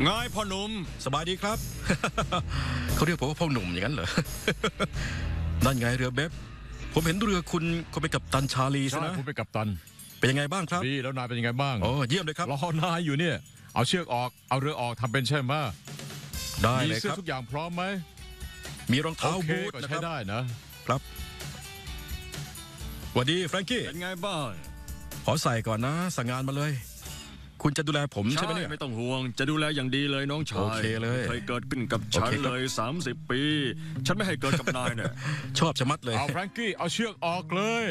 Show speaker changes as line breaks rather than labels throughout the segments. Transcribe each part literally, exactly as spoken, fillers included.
ง่ายพ่อหนุ่ม
สบายดีครับ เขาเรียกผมว่าพ่อหนุ่มอย่างนั้นเหรอ นั่นไงเรือเบฟผมเห็นเรือคุณเขาเป็นกัปตันชาลีใช่ไหม
ผมเป็นกัปตัน
เป็นยังไงบ้างครับ
ดีแล้วนายเป็นยังไงบ้าง
โอ้เยี่ยมเลยครับ
รอนายอยู่เนี่ยเอาเชือกออกเอาเรือออกทำเป็นใช่ไหม
ได้เลยครับ
มีเสื้อทุกอย่างพร้อมไหม
มีรองเท้าบูท
นะครับได้
นะครับสวัสดีแฟรงกี้
เป็นไงบ้าง
ขอใส่ก่อนนะสั่งงานมาเลยคุณจะดูแลผมใช่ไหมเนี่ย
ไม่ต้องห่วงจะดูแลอย่างดีเลยน้องชาย
โอเคเลย
เคยเกิดขึ้นกับฉันเลยสามสิบปีฉันไม่ให้เกิดกับนายเนี่ย
ชอบชะมัดเลย
เอาแฟรงกี้เอาเชือกออกเลย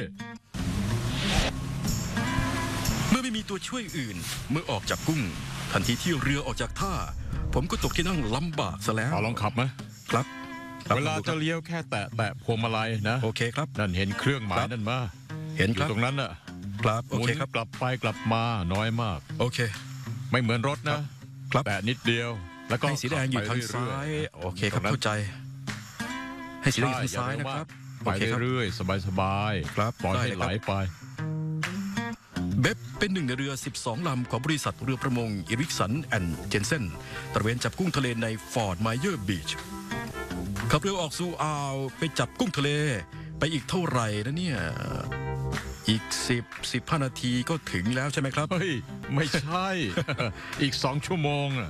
เมื่อไม่มีตัวช่วยอื่นเมื่อออกจากกุ้งทันทีที่เรือออกจากท่าผมก็ตกที่นั่งลำบากซะแล้ว
ลองขับไหม
ครับ
เวลาจะเลี้ยวแค่แตะแตะพวงมาลัยนะ
โอเคครับ
นั่นเห็นเครื่องหมายนั่นมา
เห็นครับ
ตรงนั้นน่ะ
ครับโอเคครับ
กลับไปกลับมาน้อยมาก
โอเค
ไม่เหมือนรถนะครับแต่นิดเดียวแล้วก็
ให้สีแดงอยู่ทางซ้ายโอเคครับเข้าใจให้สีแดงทางซ้ายนะครับ
ไปเรื่อยๆสบายๆ
ครับ
ปล่อยให้ไหลไป
เบฟเป็นหนึ่งในเรือสิบสองลำของบริษัทเรือประมงอิริกสันแอนด์เจนเซนตระเวนจับกุ้งทะเลในฟอร์ดไมเยอร์บีชขับเรือออกสู่อ่าวไปจับกุ้งทะเลไปอีกเท่าไหร่นะเนี่ยอีกสิบสิบห้านาทีก็ถึงแล้วใช่ไหมครับ
เฮ้ยไม่ใช่ อีกสองชั่วโมงอ่ะ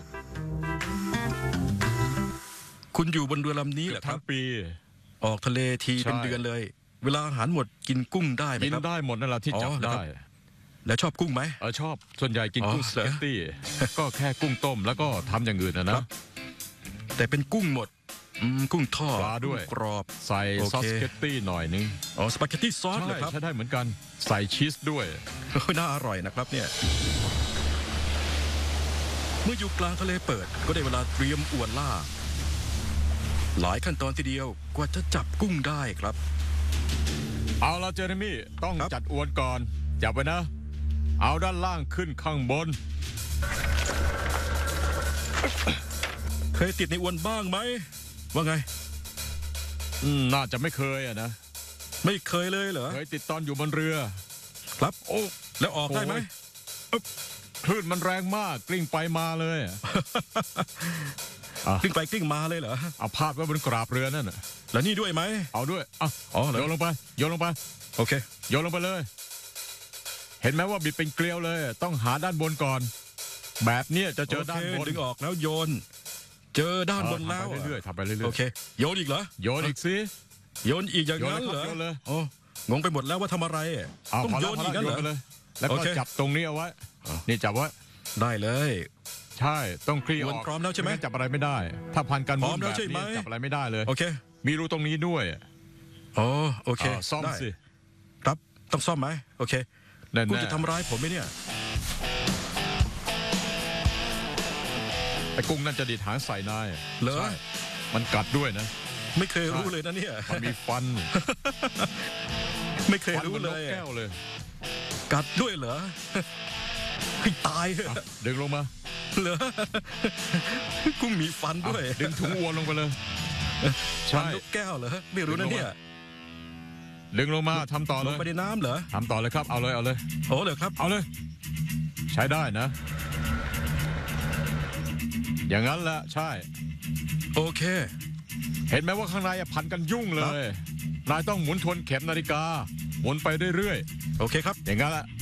คุณอยู่บนเรือลำนี้เหรอครับ
ทั้งปี
ออกทะเลทีเป็นเดือนเลยเวลาอาหารหมดกินกุ้งได้ไหมครับ
กินได้หมดนั่นแหละที่จับได้
แล้วชอบกุ้งไหม
เออชอบส่วนใหญ่กินกุ้งสเปกตี้ก็แค่กุ้งต้มแล้วก็ทำอย่างอื่นนะนะ
แต่เป็นกุ้งหมดกุ้งทอด
ปลาด้วย
กรอบ
ใส่ซอสสปาเกตตี้หน่อยนึง
อ๋อสปาเกตตี้ซอสเหรอครับ
ใช่ได้เหมือนกันใส่ชีสด้วย
น่าอร่อยนะครับเนี่ยเมื่ออยู่กลางทะเลเปิดก็ได้เวลาเตรียมอวนล่าหลายขั้นตอนทีเดียวกว่าจะจับกุ้งได้ครับ
เอาละเจอร์มี่ต้องจัดอวนก่อนจับไว้นะเอาด้านล่างขึ้นข้างบน
เคยติดในอวนบ้างไหมว่าไง
น่าจะไม่เคยอะนะ
ไม่เคยเลยเหรอ
เคยติดตอนอยู่บนเรือ
ครับโอ้แล้วออกได้ไหม
คลื่นมันแรงมากกลิ้งไปมาเลย
กลิ้งไปกลิ้งมาเลยเหรอ
เอาพาดไว้บนกราบเรือนั่นน่ะ
แล้วนี่ด้วยไหม
เอาด้วยอ๋อโยนลงไปโยนลงไป
โอเค
โยนลงไปเลยเห็นไหมว่าบิดเป็นเกลียวเลยต้องหาด้านบนก่อนแบบนี้จะเจอด้านบน
ดึงออกแล้วโยนเจอด้านบนแล้ว
เรื่อยๆทำไปเรื่อยๆ
โอเคโยนอีกเหรอ
โยนอีกสิ
โยนอีกอย่างนั้นเหรอโอ้งงไปหมดแล้วว่าทำอะไร
ต้องโยนอีกงั้นเหรอแล้วก็จับตรงนี้เอาไว้นี่จับไว้
ได้เลย
ใช่ต้องคลี่ออก
พร้อมแล้วใช่ไหม
จับอะไรไม่ได้ถ้าพันกัน
พร้อมแล้วใช่ไหม
จับอะไรไม่ได้เลย
โอเค
มีรูตรงนี้ด้วย
อ๋อโอเค
ซ่อมสิ
ครับต้องซ่อมไหมโอเคคุณจะทำร้ายผมไหมเนี่ย
ไอ้กุ้งนั่นจะดีดหางใส่นาย
เหรอ
มันกัดด้วยนะ
ไม่เคยรู้เลยนะเนี่ย
มันมีฟัน
ไม่เคยรู้เลย
แก้วเลย
กัดด้วยเหรอให้ตาย
ดึงลงมา
เหรอกุ้งมีฟันด้วย
ดึงถุงอวนลงไปเลย
ใช่ลูกแก้วเหรอไม่รู้นะเนี่ย
ดึงลงมาทำต่อเลย
ลงไปในน้ำเหรอ
ทำต่อเลยครับเอาเลยเอาเลย
โอ้เลยครับ
เอาเลยใช้ได้นะอย่างนั้นแหละใช่
โอเค
เห็นไหมว่าข้างในพันกันยุ่งเลยนายต้องหมุนทวนเข็มนาฬิกาหมุนไปเรื่อย
ๆโอเคครับ
อย่างนั้นแหละ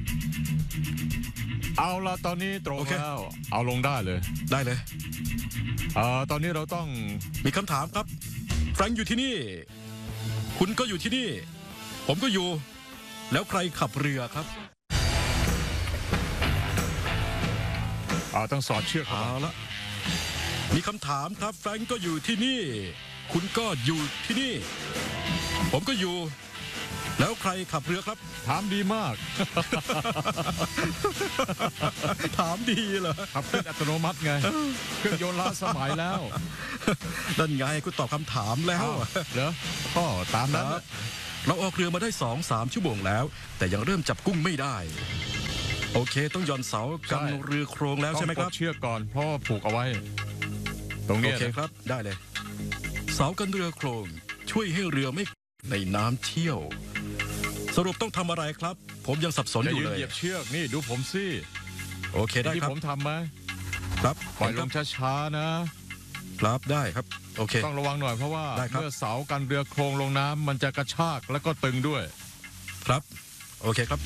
เอาละตอนนี้ตรงแล้วเอาลงได้เลย
ได้เลย
เอ่อตอนนี้เราต้อง
มีคำถามครับแฟรงค์อยู่ที่นี่คุณก็อยู่ที่นี่ผมก็อยู่แล้วใครขับเรือครับ
เอาต้องสอดเชือก
เอาละมีคำถามครับแฟรงค์ก็อยู่ที่นี่คุณก็อยู่ที่นี่ผมก็อยู่แล้วใครขับเรือครับ
ถามดีมาก
ถามดีเหรอ
ขับเครื่องอัตโนมัติไงเครื่องยนต์ล้าสมัยแล้ว
นั่นไงคุณตอบคำถามแล้ว
เหรอก็ตามนั้น
เราออกเรือมาได้สองสามชั่วโมงแล้วแต่ยังเริ่มจับกุ้งไม่ได้โอเคต้องย่อนเสากันเรือโครงแล้วใช่ไหมครับ
ต้องเชือกก่อนเพราะผูกเอาไว้ตรงนี้
โอเคครับได้เลยเสากันเรือโครงช่วยให้เรือไม่ในน้ำเชี่ยวสรุปต้องทำอะไรครับผมยังสับสนอยู่เลย
เหยียบเชือกนี่ดูผมสิ
โอเคได้ครับ
ที่ผมทำไหม
ครับ
ปล่อยลงช้าๆนะ
ครับได้ครับโอเค
ต้องระวังหน่อยเพราะว่า
ได้ครับ
เมื่อเสากันเรือโครงลงน้ำมันจะกระชากแล้วก็ตึงด้วย
ครับโอเคครับ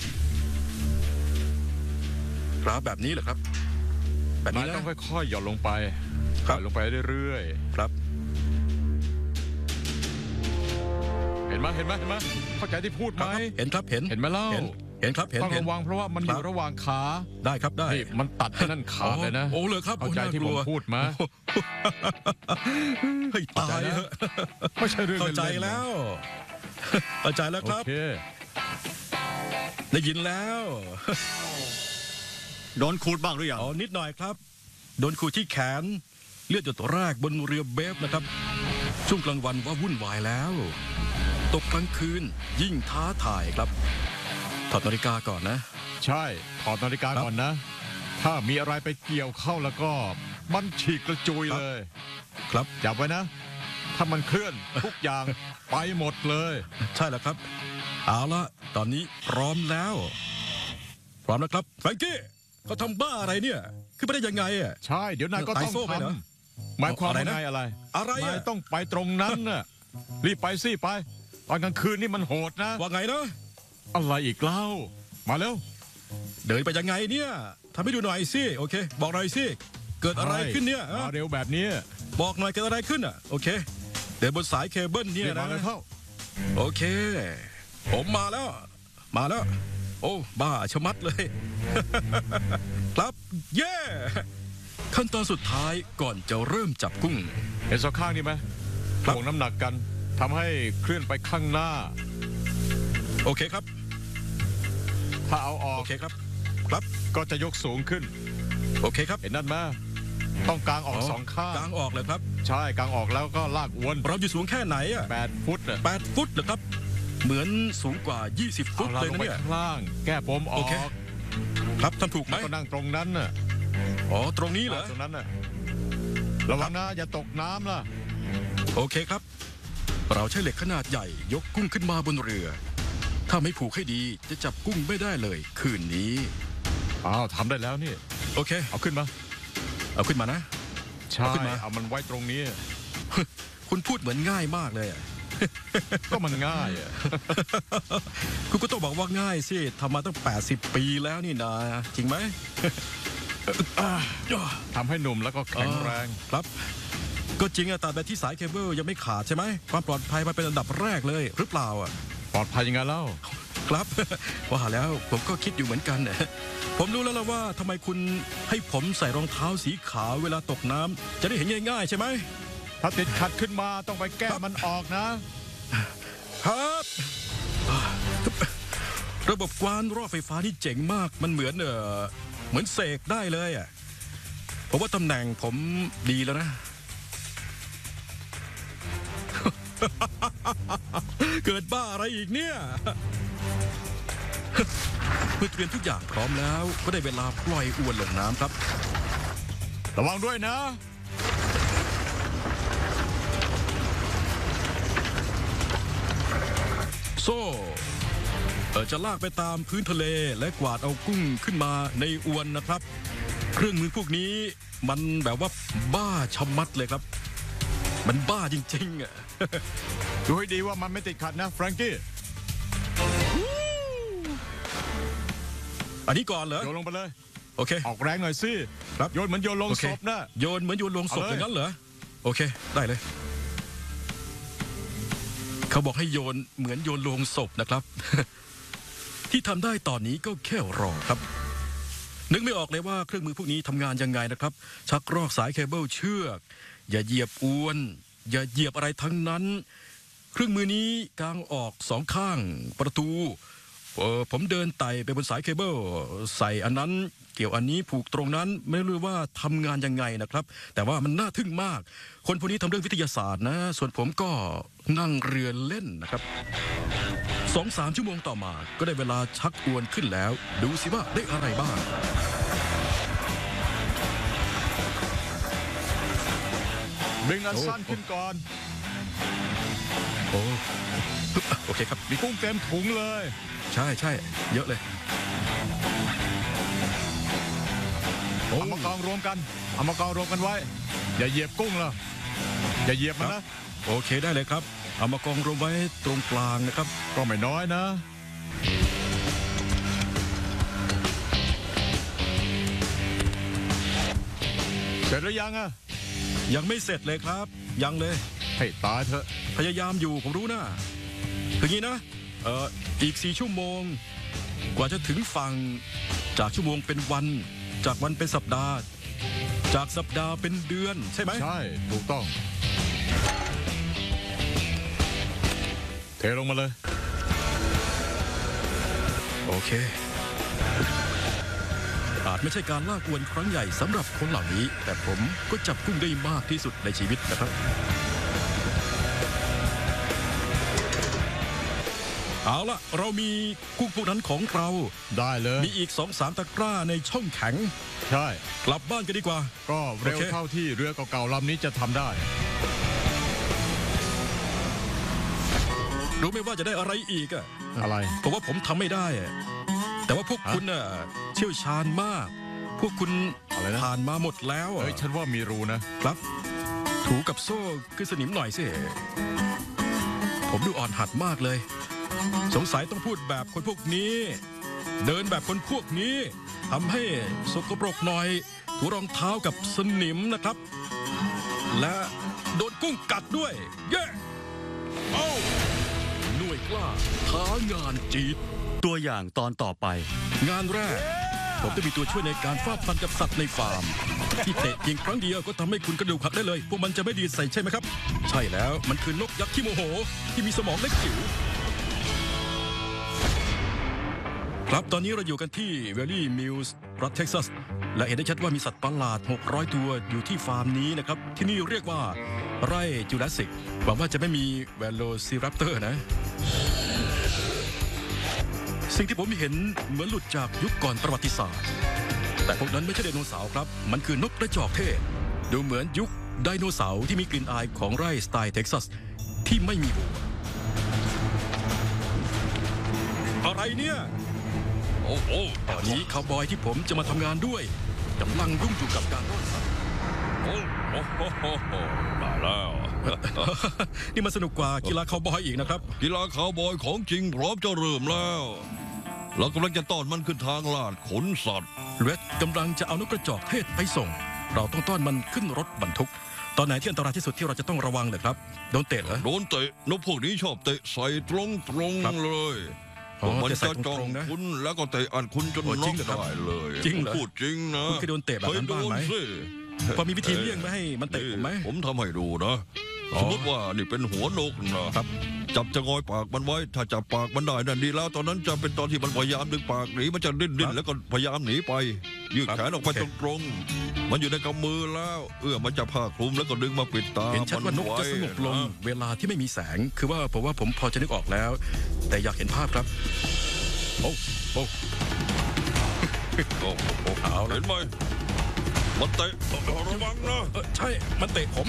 ครับแบบนี้เหรอครับแบบ
นา
นี้
ย
นะ
ต้องค่อยๆหย่อนลงไป
ค
ห
รับ
ย่อนลงไปเรื่อย
ครับ
ๆ เห็นไหมเห็นไหมเห็นไหมเข้าใจที่พูดไหม
เห็นครับเห็น
เห็นไหมเล่า
เห็นเห็นครับเห็น
ต้อง
เห็น
ระวังเพราะว่ามันอยู่
ครับ
ระหว่างขา
ได้ครับได้
นี่มันตัดให้นั่นขาดเลยนะ
โอ้โอ้เลยครับ
เข้าใจ
โอ้น่ากลัว
ที่ผมพูดไหม
ให้ตายเถอะ
ไม่ใช่เรื่อง
เข้าใจ
ล่นๆนะ
แล้วเข้าใจแล้ว
โอ
ครับ
เค
ได้ยินแล้ว
โดนขูดบ้างหรือยัง
อ๋อนิดหน่อยครับโดนขูดที่แขนเลือดหยดแรกบนเรือเบฟนะครับช่วงกลางวันว่าวุ่นวายแล้ว ตกกลางคืนยิ่งท้าทายครับถอดนาฬิกาก่อนนะ
ใช่ถอดนาฬิกา
ครับ
ก่อนนะ ถ้ามีอะไรไปเกี่ยวเข้าแล้วก็มันฉีกกระจุย
ครับ
เลย
ครับ
จับไว้นะ ถ้ามันเคลื่อนทุกอย่าง ไปหมดเลย
ใช่แล้วครับ เอาละตอนนี้พร้อมแล้ว พร้อมแล้วครับแฟรงกี้เขาทำบ้าอะไรเนี่ยขึ้นไปได้ยังไงอ่ะ
ใช่เดี๋ยวนายก็
ไต่
ต้อง
โซ่ไป
ท
เหรอ
ำหมายความ
อะไร
ว่า
นะ
ไงอะไร
อะไรอะ
นายต้องไปตรงนั้นน่ะรีบไปสิไป ตอนกลางคืนนี่มันโหดนะ
ว่าไงนะ
อะไรอีกเล่า มาเร็ว
เดินไปยังไงเนี่ยทำให้ดูหน่อยสิโอเค บอกหน่อยสิเกิดอะไรขึ้นเนี่ย
มา
ฮะ
เร็วแบบนี้
บอกหน่อยเกิดอะไรขึ้นอ่ะโอเคเดินบนสายเคเบิลเนี่ย
รีบมา
นะ
เลยเข้า
โอเค ผมมาแล้ว มาแล้ว โอ้บ้าชะมัดเลย ครับเย้ขั้นตอนสุดท้ายก่อนจะเริ่มจับกุ้ง
เห็นสองข้างนี่ไหม
ครับ
ถ่วงน้ำหนักกันทำให้เคลื่อนไปข้างหน้า
โอเคครับ
ถ้าเอาออ
โอก เคครับ ครับ
ก็จะยกสูงขึ้น
โอเคครับ
เห็นนั่นไหมต้องกางออกสองข้าง
กลางออกเลยครับ
ใช่กางออกแล้วก็ลากอวน
เราอยู่สูงแค่ไหนอ่ะ
แปดฟุตน่ะ
แปดฟุตเหรอครับ เหมือนสูงกว่า ยี่สิบ ฟุ
เอา
ต
เรา
เลย
ลง
นะ
ไป
เนี่ย
ข้างล่าง แก้ปมอ
โอ
อก
เค ครับทำถูกไหม
ก็นั่งตรงนั้นน่ะ
อ๋อตรงนี้เหรอ
ตรงนั้นน่ะระวังนะอย่าตกน้ำล่ะ
โอเคครับ เราใช้เหล็กขนาดใหญ่ยกกุ้งขึ้นมาบนเรือ ถ้าไม่ผูกให้ดีจะจับกุ้งไม่ได้เลย คืนนี้
อ้าวทำได้แล้วนี่
โอเค
เอาขึ้นมา
เอาขึ้นมานะ
ใช่
เอาขึ้นมา
เอามันไว้ตรงนี้
คุณพูดเหมือนง่ายมากเลยอะ
ก็มันง่ายอะ
คุณก็ต้องบอกว่าง่ายสิทำมาตั้งแปดสิบปีแล้วนี่นะจริงไหม
ทำให้หนุ่มแล้วก็แข็งแรง
ครับ ก็จริงอะแต่แบบที่สายเคเบิลยังไม่ขาดใช่ไหมความปลอดภัยมาเป็นอันดับแรกเลย หรือเปล่าอะ
ปลอดภัยยังไงเล่า
ครับ ว่าแล้วผมก็คิดอยู่เหมือนกันนะผมรู้แล้วล่ะว่าทำไมคุณให้ผมใส่รองเท้าสีขาวเวลาตกน้ำจะได้เห็นง่ายๆใช่ไหม
ถ้าติดขัดขึ้นมาต้องไปแก้มันออกนะ
ครับ ระบบกวานรอบไฟฟ้านี่เจ๋งมากมันเหมือนเออเหมือนเสกได้เลยอ่ะผมว่าตำแหน่งผมดีแล้วนะ เกิดบ้าอะไรอีกเนี่ย เมื่อเตรียมทุกอย่างพร้อมแล้วก็ได้เวลาปล่อยอวนลงน้ำครับ
ระวังด้วยนะ
โซ่เอ่อจะลากไปตามพื้นทะเลและกวาดเอากุ้งขึ้นมาในอวนนะครับ เครื่องมือพวกนี้มันแบบว่าบ้าชะมัดเลยครับ มันบ้าจริงๆอ่ะ
ดูให้ดีว่ามันไม่ติดขัดนะแฟรงกี้
อันนี้ก่อนเหรอ
โยนลงไปเลย
โอเค
ออกแรงหน่อยสิ
ครับ
โยนเหมือนโยนลง
โอเค
ศพนะ
โยนเหมือนโยนลงศพ
เอาเลย
อย่างนั้นเหรอโอเคได้เลย เขาบอกให้โยนเหมือนโยนลงศพนะครับ ที่ทำได้ตอนนี้ก็แค่รอครับ นึกไม่ออกเลยว่าเครื่องมือพวกนี้ทำงานยังไงนะครับ ชักรอกสายเคเบิลเชือก อย่าเหยียบอวน อย่าเหยียบอะไรทั้งนั้น เครื่องมือนี้กางออกสองข้างประตูเออผมเดินไต่ไปบนสายเคเบิลใส่อันนั้นเกี่ยวอันนี้ผูกตรงนั้นไม่รู้ว่าทำงานยังไงนะครับ แต่ว่ามันน่าทึ่งมาก คนพวกนี้ทำเรื่องวิทยาศาสตร์นะ ส่วนผมก็นั่งเรือเล่นนะครับสองสามชั่วโมงต่อมาก็ได้เวลาชักอวนขึ้นแล้ว ดูสิว่าได้อะไรบ้าง
ดึงอันสั้นขึ้นก่อน
โอ้โอเคครับ
มีกุ้งเต็มถุงเลย
ใช่ใช่เยอะเลย
เอามาก่องรวมกันเอามากองรวมกันไว้อย่าเหยียบกุ้งล่ะอย่าเหยียบมันนะ
โอเคได้เลยครับเอามากองรวมไว้ตรงกลางนะครับ
ก็ไม่น้อยนะเสร็จหรือยังอะ
ยังไม่เสร็จเลยครับยังเลย
ให้ตายเถอะ
พยายามอยู่ผมรู้นะคืองี้นะเอ่ออีกสี่ชั่วโมงกว่าจะถึงฝั่งจากชั่วโมงเป็นวันจากวันเป็นสัปดาห์จากสัปดาห์เป็นเดือนใช่ไหม
ใช่ถูกต้องเทลงมาเลย
โอเคอาจไม่ใช่การลากอวนครั้งใหญ่สำหรับคนเหล่านี้แต่ผมก็จับกุ้งได้มากที่สุดในชีวิตนะครับเอาล่ะเรามีกุ้งพวกนั้นของเรา
ได้เลย
มีอีก สองสาม ตะกร้าในช่องแข็ง
ใช่
กลับบ้านกันดีกว่า
ก็เร็วเท่าที่เรือเก่าๆลำนี้จะทำได้
รู้ไหมว่าจะได้อะไรอีกอะ
อะไร
เพราะว่าผมทำไม่ได้แต่ว่าพวกคุณน่ะเชี่ยวชาญมากพวกคุณผ่านมาหมดแล้ว
เฮ้ยฉันว่ามีรูนะครับ
ถูกับโซ่คือสนิมหน่อยสิผมดูอ่อนหัดมากเลยสงสัยต้องพูดแบบคนพวกนี้เดินแบบคนพวกนี้ทำให้สกปรกหน่อยถูรองเท้ากับสนิมนะครับและโดนกุ้งกัดด้วยเย้เอ้าหน่วยกล้าท้างานจีด
ตัวอย่างตอนต่อไป
งานแรกผมจะมีตัวช่วยในการฟาดฟันกับสัตว์ในฟาร์มที่เตะเพียงครั้งเดียวก็ทำให้คุณกระดูกหักได้เลยพวกมันจะไม่ดีใส่ใช่ไหมครับใช่แล้วมันคือนกยักษ์ขี้โมโหที่มีสมองเล็กจิ๋วครับตอนนี้เราอยู่กันที่เวลลี่มิลส์รัฐเท็กซัสและเห็นได้ชัดว่ามีสัตว์ประหลาดหกร้อยตัวอยู่ที่ฟาร์มนี้นะครับที่นี่เรียกว่าไร่จูราสสิกหวังว่าจะไม่มีเวโลซิรัปเตอร์นะสิ่งที่ผมเห็นเหมือนหลุดจากยุคก่อนประวัติศาสตร์แต่พวกนั้นไม่ใช่ไดโนเสาร์ครับมันคือนกกระจอกเทศดูเหมือนยุคไดโนเสาร์ที่มีกลิ่นอายของไร่สไตล์เท็กซัสที่ไม่มีหัวอะไรเนี่ยโอ้โหตอนนี้คาวบอยที่ผมจะมาทำงานด้วยกำลังยุ่งอยู่กับการต้อนสัตว์
โอ้โหได้แล้ว
นี่มันสนุกกว่ากีฬาคาวบอยอีกนะครับ
กีฬาคาวบอยของจริงพร้อมจะเริ่มแล้วเรากำลังจะต้อนมันขึ้นทางลาดขนสัตว์
เรดกำลังจะเอานกกระจอกเทศไปส่งเราต้องต้อนมันขึ้นรถบรรทุกตอนไหนที่อันตรายที่สุดที่เราจะต้องระวังเลยครับโดนเตะเหรอ
โดนเตะนกพวกนี้ชอบเตะใส่ตรงตรงเลยมันจะจ้องคุณแล้วก็เตะอันคุณจนน็อกได้เลย
จริงเหรอ
พูดจริงนะ
คุณเคยโดนเตะแบบนั้นบ้างไหมพอมีวิธีเลี่ยงไม่ให้มันเตะผมไหม
ผมทำให้ดูนะสมมติว่านี่เป็นหัวนกนะครับจับจะงอยปากมันไว้ถ้าจับปากมันได้นั่นดีแล้วตอนนั้นจะเป็นตอนที่มันพยายามดึงปากหนีมันจะดิ้นดิ้นแล้วก็พยายามหนีไปยืดแขนออกไปตรงๆมันอยู่ในกำมือแล้วเอื้อมันจะผ้าคลุมแล้วก็ดึงมาปิดตา
เห็นชัดว่านกจะสงบลงเวลาที่ไม่มีแสงคือว่าผมว่าผมพอจะนึกออกแล้วแต่อยากเห็นภาพครับ
โอ้โอ้โอ้โอ้เอาเห็นไหมมันเตะระวังนะ
ใช่มันเตะผม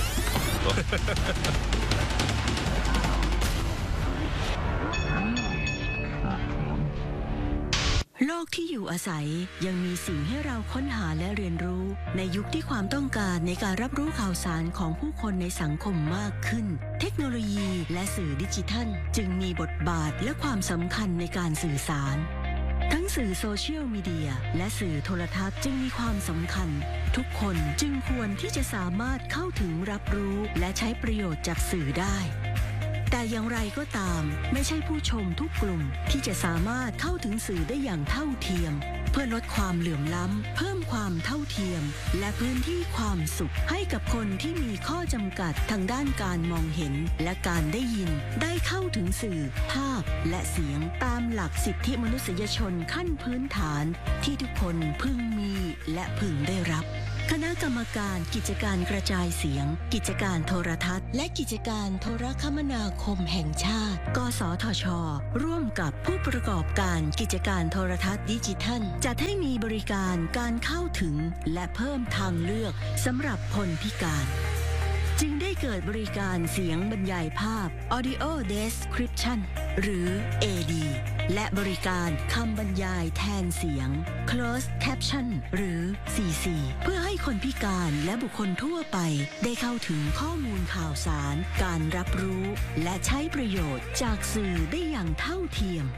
โลกที่อยู่อาศัยยังมีสิ่งให้เราค้นหาและเรียนรู้ในยุคที่ความต้องการในการรับรู้ข่าวสารของผู้คนในสังคมมากขึ้นเทคโนโลยีและสื่อดิจิทัลจึงมีบทบาทและความสำคัญในการสื่อสารทั้งสื่อโซเชียลมีเดียและสื่อโทรทัศน์จึงมีความสำคัญทุกคนจึงควรที่จะสามารถเข้าถึงรับรู้และใช้ประโยชน์จากสื่อได้แต่อย่างไรก็ตามไม่ใช่ผู้ชมทุกกลุ่มที่จะสามารถเข้าถึงสื่อได้อย่างเท่าเทียมเพื่อลดความเหลื่อมล้ำเพิ่มความเท่าเทียมและพื้นที่ความสุขให้กับคนที่มีข้อจำกัดทางด้านการมองเห็นและการได้ยินได้เข้าถึงสื่อภาพและเสียงตามหลักสิทธิมนุษยชนขั้นพื้นฐานที่ทุกคนพึงมีและพึงได้รับคณะกรรมการกิจการกระจายเสียงกิจการโทรทัศน์และกิจการโทรคมนาคมแห่งชาติกสทช.ร่วมกับผู้ประกอบการกิจการโทรทัศน์ดิจิทัลจัดให้มีบริการการเข้าถึงและเพิ่มทางเลือกสำหรับคนพิการจึงได้เกิดบริการเสียงบรรยายภาพ Audio Description หรือ เอ ดี และบริการคำบรรยายแทนเสียง Closed Caption หรือ ซี ซี เพื่อให้คนพิการและบุคคลทั่วไปได้เข้าถึงข้อมูลข่าวสาร การรับรู้และใช้ประโยชน์จากสื่อได้อย่างเท่าเทียม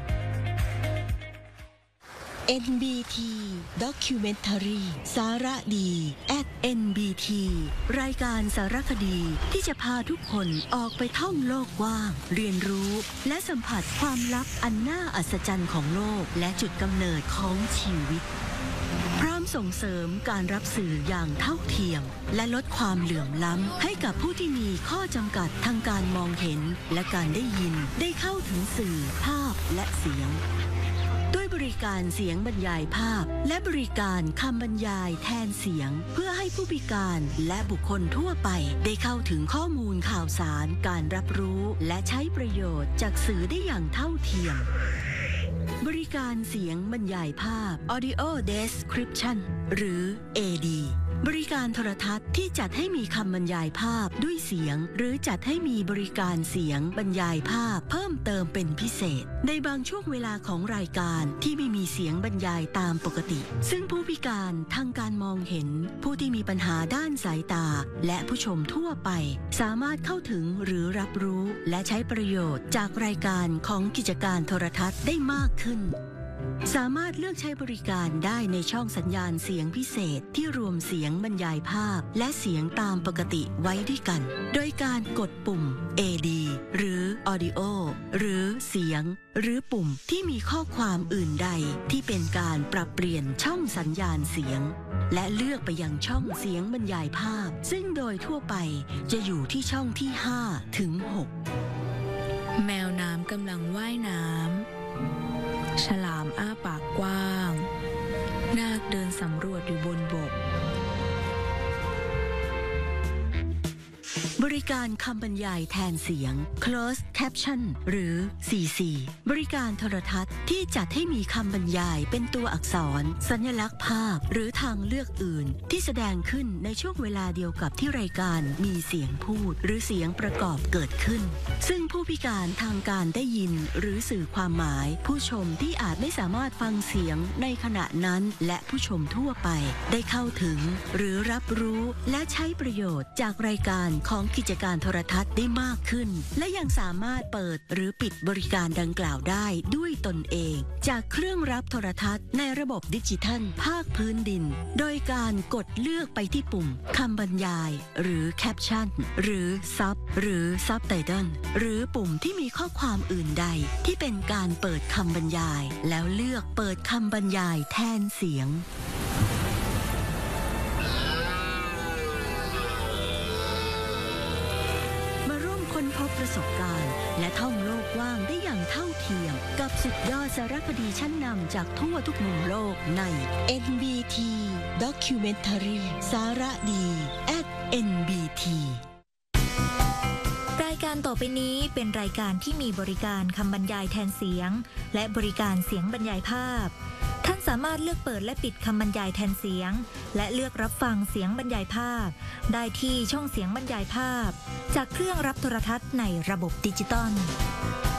เอ็น บี ที Documentary สาระดี at เอ็น บี ที รายการสารคดีที่จะพาทุกคนออกไปท่องโลกกว้าง เรียนรู้และสัมผัสความลับอันน่าอัศจรรย์ของโลกและจุดกำเนิดของชีวิต พร้อมส่งเสริมการรับสื่ออย่างเท่าเทียมและลดความเหลื่อมล้ำให้กับผู้ที่มีข้อจำกัดทางการมองเห็นและการได้ยินได้เข้าถึงสื่อภาพและเสียงด้วยบริการเสียงบรรยายภาพและบริการคำบรรยายแทนเสียงเพื่อให้ผู้พิการและบุคคลทั่วไปได้เข้าถึงข้อมูลข่าวสารการรับรู้และใช้ประโยชน์จากสื่อได้อย่างเท่าเทียมบริการเสียงบรรยายภาพ Audio Description หรือ เอ ดี บริการโทรทัศน์ที่จัดให้มีคำบรรยายภาพด้วยเสียงหรือจัดให้มีบริการเสียงบรรยายภาพเพิ่มเติมเป็นพิเศษในบางช่วงเวลาของรายการที่ไม่มีเสียงบรรยายตามปกติซึ่งผู้พิการทางการมองเห็นผู้ที่มีปัญหาด้านสายตาและผู้ชมทั่วไปสามารถเข้าถึงหรือรับรู้และใช้ประโยชน์จากรายการของกิจการโทรทัศน์ได้มากขึ้นสามารถเลือกใช้บริการได้ในช่องสัญญาณเสียงพิเศษที่รวมเสียงบรรยายภาพและเสียงตามปกติไว้ด้วยกันโดยการกดปุ่ม เอ ดี หรือ Audio หรือเสียงหรือปุ่มที่มีข้อความอื่นใดที่เป็นการปรับเปลี่ยนช่องสัญญาณเสียงและเลือกไปยังช่องเสียงบรรยายภาพซึ่งโดยทั่วไปจะอยู่ที่ช่องที่ห้าถึงหก
แมวน้ำกำลังว่ายน้ำฉลามอ้าปากกว้างนาคเดินสำรวจอยู่บนบก
บริการคำบรรยายแทนเสียง Closed Caption หรือ ซี ซี บริการโทรทัศน์ที่จัดให้มีคำบรรยายเป็นตัวอักษรสัญลักษณ์ภาพหรือทางเลือกอื่นที่แสดงขึ้นในช่วงเวลาเดียวกับที่รายการมีเสียงพูดหรือเสียงประกอบเกิดขึ้นซึ่งผู้พิการทางการได้ยินหรือสื่อความหมายผู้ชมที่อาจไม่สามารถฟังเสียงในขณะนั้นและผู้ชมทั่วไปได้เข้าถึงหรือรับรู้และใช้ประโยชน์จากรายการของกิจการโทรทัศน์ได้มากขึ้นและยังสามารถเปิดหรือปิดบริการดังกล่าวได้ด้วยตนเองจากเครื่องรับโทรทัศน์ในระบบดิจิทัลภาคพื้นดินโดยการกดเลือกไปที่ปุ่มคำบรรยายหรือแคปชั่นหรือซับหรือซับไตเติลหรือปุ่มที่มีข้อความอื่นใดที่เป็นการเปิดคำบรรยายแล้วเลือกเปิดคำบรรยายแทนเสียงค้นพบประสบการณ์และท่องโลกกว้างได้อย่างเท่าเทียมกับสุดยอดสารคดีชั้นนำจากทั่วทุกมุมโลกใน เอ็น บี ที Documentary สาระดี at เอ็น บี ที
รายการต่อไปนี้เป็นรายการที่มีบริการคำบรรยายแทนเสียงและบริการเสียงบรรยายภาพท่านสามารถเลือกเปิดและปิดคำบรรยายแทนเสียงและเลือกรับฟังเสียงบรรยายภาพได้ที่ช่องเสียงบรรยายภาพจากเครื่องรับโทรทัศน์ในระบบดิจิตอล